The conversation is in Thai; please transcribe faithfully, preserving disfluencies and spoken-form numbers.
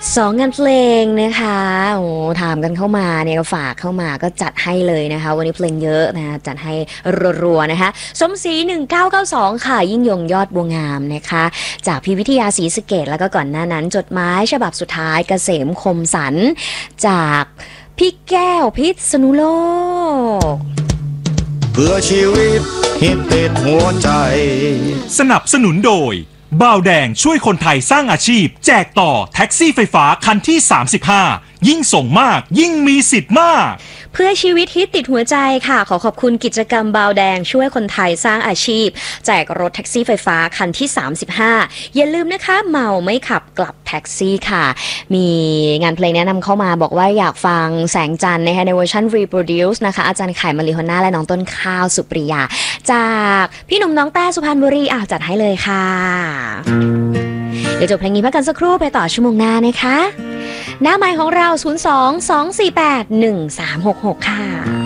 สองงานเพลงนะคะโอ้ถามกันเข้ามาเนี่ยก็ฝากเข้ามาก็จัดให้เลยนะคะวันนี้เพลงเยอะนะจัดให้รัวๆนะคะสมศรีหนึ่งเก้าเก้าสองค่ะยิ่งยงยอดบัวงามนะคะจากพี่วิทยาศรีสะเกษแล้วก็ก่อนหน้านั้นจดหมายฉบับสุดท้ายเกษมคมสันจากพี่แก้วพิษณุโลกเพื่อชีวิตฮิตติดหัวใจสนับสนุนโดยบ่าวแดงช่วยคนไทยสร้างอาชีพแจกต่อแท็กซี่ไฟฟ้าคันที่สามสิบห้ายิ่งส่งมากยิ่งมีสิทธิ์มากเพื่อชีวิตฮิตติดหัวใจค่ะขอขอบคุณกิจกรรมบ่าวแดงช่วยคนไทยสร้างอาชีพแจกรถแท็กซี่ไฟฟ้าคันที่สามสิบห้าอย่าลืมนะคะเมาไม่ขับกลับแท็กซี่ค่ะมีงานเพลงแนะนำเข้ามาบอกว่าอยากฟังแสงจันทร์นะคะในเวอร์ชัน reproduce นะคะอาจารย์ไข่มาริโฮน่าและน้องต้นข้าวสุปริยาจากพี่หนุ่มน้องแต้สุพรรณบุรีอ่ะจัดให้เลยค่ะเดี๋ยวจบเพลงนี้พักกันสักครู่ไปต่อชั่วโมงหน้านะคะหน้าไมค์ของเราศูนย์ สอง สอง สี่ แปด หนึ่ง สาม หก หกค่ะ